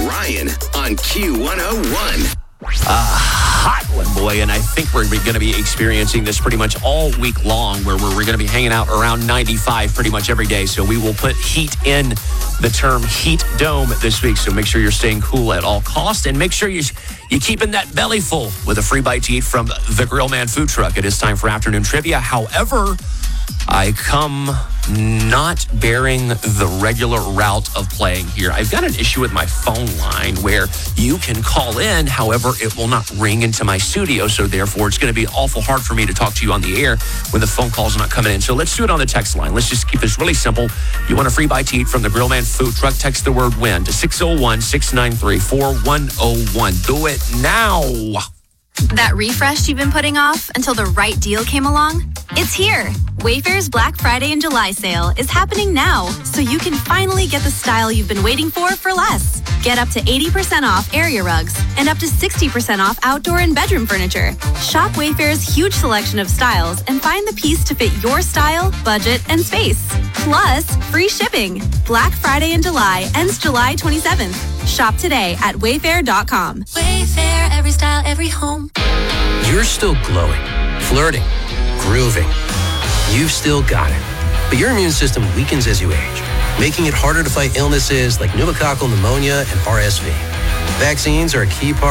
Ryan on Q101. Hot one, boy, and I think we're going to be experiencing this pretty much all week long, where we're going to be hanging out around 95 pretty much every day. So we will put heat in the term heat dome this week. So make sure you're staying cool at all costs, and make sure you're keeping that belly full with a free bite to eat from the Grillman food truck. It is time for afternoon trivia. However, I come not bearing the regular route of playing here. I've got an issue with my phone line where you can call in. However, it will not ring into my studio. So therefore, it's going to be awful hard for me to talk to you on the air when the phone call's not coming in. So let's do it on the text line. Let's just keep this really simple. You want a free bite to eat from the Grillman food truck? Text the word WIN to 601-693-4101. Do it now. That refresh you've been putting off until the right deal came along? It's here. Wayfair's Black Friday and July sale is happening now, so you can finally get the style you've been waiting for less. Get up to 80% off area rugs and up to 60% off outdoor and bedroom furniture. Shop Wayfair's huge selection of styles and find the piece to fit your style, budget, and space. Plus, free shipping. Black Friday in July ends July 27th. Shop today at wayfair.com. Wayfair, every style, every home. You're still glowing, flirting, grooving. You've still got it. But your immune system weakens as you age, making it harder to fight illnesses like pneumococcal pneumonia and RSV. Vaccines are a key part